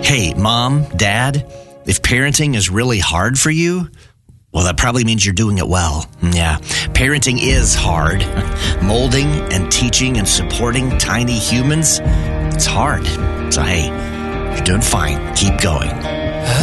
Hey, mom, dad, if parenting is really hard for you, well, that probably means you're doing it well. Yeah, parenting is hard. Molding and teaching and supporting tiny humans, it's hard. So, hey, you're doing fine. Keep going.